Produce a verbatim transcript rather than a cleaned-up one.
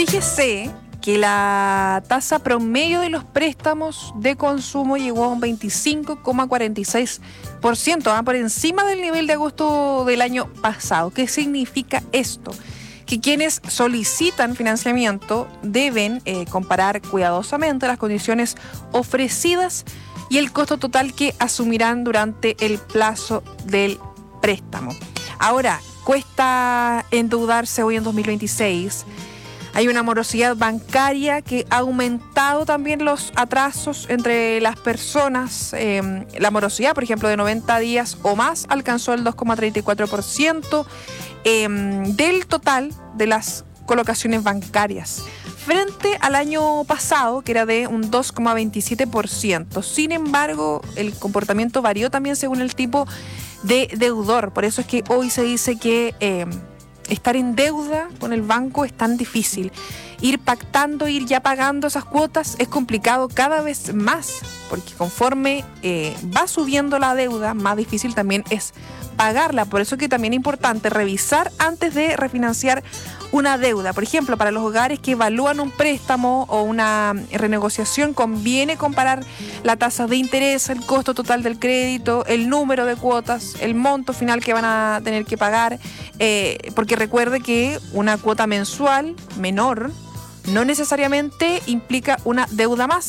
Fíjese que la tasa promedio de los préstamos de consumo llegó a un veinticinco coma cuarenta y seis por ciento, ¿ah? por encima del nivel de agosto del año pasado. ¿Qué significa esto? Que quienes solicitan financiamiento deben eh, comparar cuidadosamente las condiciones ofrecidas y el costo total que asumirán durante el plazo del préstamo. Ahora, cuesta endeudarse hoy en dos mil veintiséis. Hay una morosidad bancaria que ha aumentado también los atrasos entre las personas. Eh, la morosidad, por ejemplo, de noventa días o más alcanzó el dos coma treinta y cuatro por ciento eh, del total de las colocaciones bancarias, frente al año pasado, que era de un dos coma veintisiete por ciento. Sin embargo, el comportamiento varió también según el tipo de deudor. Por eso es que hoy se dice que Eh, estar en deuda con el banco es tan difícil. Ir pactando, ir ya pagando esas cuotas es complicado cada vez más, porque conforme eh, va subiendo la deuda, más difícil también es pagarla. Por eso es que también es importante revisar antes de refinanciar una deuda. Por ejemplo, para los hogares que evalúan un préstamo o una renegociación, conviene comparar la tasa de interés, el costo total del crédito, el número de cuotas, el monto final que van a tener que pagar, eh, porque recuerde que una cuota mensual menor no necesariamente implica una deuda más.